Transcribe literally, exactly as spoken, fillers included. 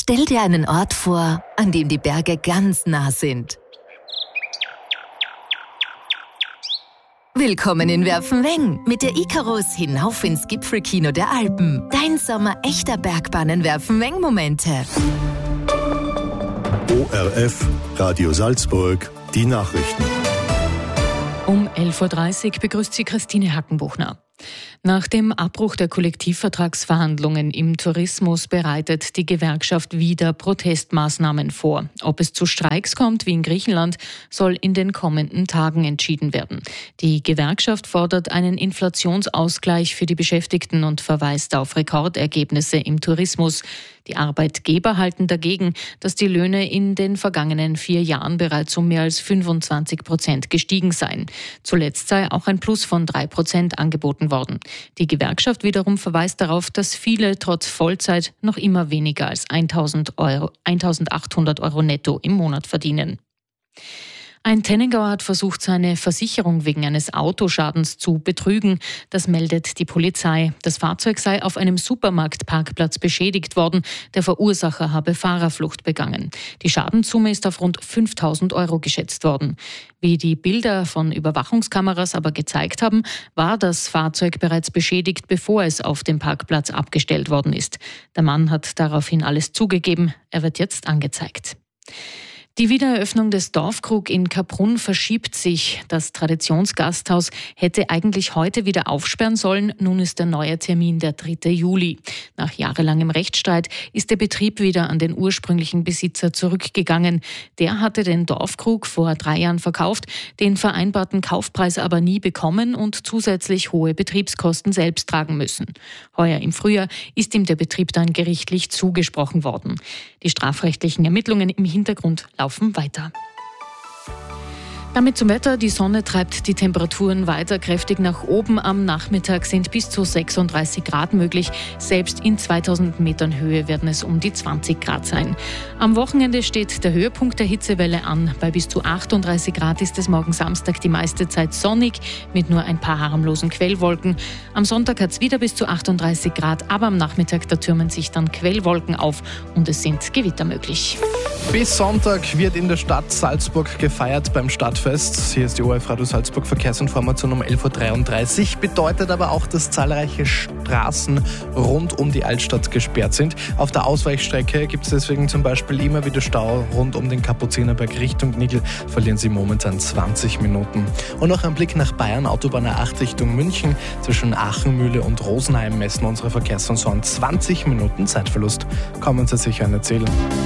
Stell dir einen Ort vor, an dem die Berge ganz nah sind. Willkommen in Werfenweng mit der Icarus hinauf ins Gipfelkino der Alpen. Dein Sommer echter Bergbahnen-Werfenweng-Momente. O R F, Radio Salzburg, die Nachrichten. Um elf Uhr dreißig begrüßt sie Christine Hackenbuchner. Nach dem Abbruch der Kollektivvertragsverhandlungen im Tourismus bereitet die Gewerkschaft wieder Protestmaßnahmen vor. Ob es zu Streiks kommt, wie in Griechenland, soll in den kommenden Tagen entschieden werden. Die Gewerkschaft fordert einen Inflationsausgleich für die Beschäftigten und verweist auf Rekordergebnisse im Tourismus. Die Arbeitgeber halten dagegen, dass die Löhne in den vergangenen vier Jahren bereits um mehr als fünfundzwanzig Prozent gestiegen seien. Zuletzt sei auch ein Plus von drei Prozent angeboten worden. Die Gewerkschaft wiederum verweist darauf, dass viele trotz Vollzeit noch immer weniger als eintausendachthundert Euro netto im Monat verdienen. Ein Tennengauer hat versucht, seine Versicherung wegen eines Autoschadens zu betrügen. Das meldet die Polizei. Das Fahrzeug sei auf einem Supermarktparkplatz beschädigt worden. Der Verursacher habe Fahrerflucht begangen. Die Schadenssumme ist auf rund fünftausend Euro geschätzt worden. Wie die Bilder von Überwachungskameras aber gezeigt haben, war das Fahrzeug bereits beschädigt, bevor es auf dem Parkplatz abgestellt worden ist. Der Mann hat daraufhin alles zugegeben. Er wird jetzt angezeigt. Die Wiedereröffnung des Dorfkrug in Kaprun verschiebt sich. Das Traditionsgasthaus hätte eigentlich heute wieder aufsperren sollen. Nun ist der neue Termin der dritte Juli. Nach jahrelangem Rechtsstreit ist der Betrieb wieder an den ursprünglichen Besitzer zurückgegangen. Der hatte den Dorfkrug vor drei Jahren verkauft, den vereinbarten Kaufpreis aber nie bekommen und zusätzlich hohe Betriebskosten selbst tragen müssen. Heuer im Frühjahr ist ihm der Betrieb dann gerichtlich zugesprochen worden. Die strafrechtlichen Ermittlungen im Hintergrund laufen weiter. Damit zum Wetter. Die Sonne treibt die Temperaturen weiter kräftig nach oben. Am Nachmittag sind bis zu sechsunddreißig Grad möglich. Selbst in zweitausend Metern Höhe werden es um die zwanzig Grad sein. Am Wochenende steht der Höhepunkt der Hitzewelle an. Bei bis zu achtunddreißig Grad ist es morgen Samstag die meiste Zeit sonnig mit nur ein paar harmlosen Quellwolken. Am Sonntag hat es wieder bis zu achtunddreißig Grad, aber am Nachmittag da türmen sich dann Quellwolken auf und es sind Gewitter möglich. Bis Sonntag wird in der Stadt Salzburg gefeiert beim Stadtfest. Hier ist die O R F Radio Salzburg Verkehrsinformation um elf Uhr dreiunddreißig. Bedeutet aber auch, dass zahlreiche Straßen rund um die Altstadt gesperrt sind. Auf der Ausweichstrecke gibt es deswegen zum Beispiel immer wieder Stau. Rund um den Kapuzinerberg Richtung Nigl verlieren Sie momentan zwanzig Minuten. Und noch ein Blick nach Bayern. Autobahn A acht Richtung München. Zwischen Achenmühle und Rosenheim messen unsere Verkehrssensoren zwanzig Minuten Zeitverlust. Kommen Sie sicher erzählen.